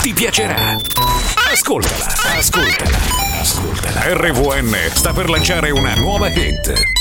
Ti piacerà. Ascoltala. RVN sta per lanciare una nuova hit.